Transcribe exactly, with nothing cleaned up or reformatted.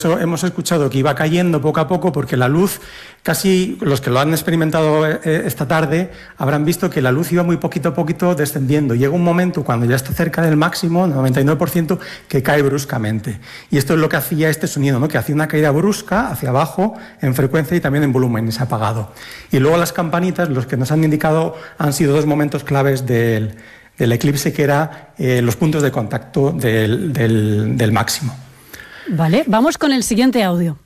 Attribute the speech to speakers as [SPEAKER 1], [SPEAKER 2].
[SPEAKER 1] Hemos escuchado que iba cayendo poco a poco porque la luz, casi los que lo han experimentado esta tarde, habrán visto que la luz iba muy poquito a poquito descendiendo. Llega un momento cuando ya está cerca del máximo, noventa y nueve por ciento, que cae bruscamente. Y esto es lo que hacía este sonido, ¿no? Que hacía una caída brusca hacia abajo en frecuencia y también en volumen, y se ha apagado. Y luego las campanitas, los que nos han indicado, han sido dos momentos claves del, del eclipse, que eran eh, los puntos de contacto del, del, del máximo.
[SPEAKER 2] Vale, vamos con el siguiente audio.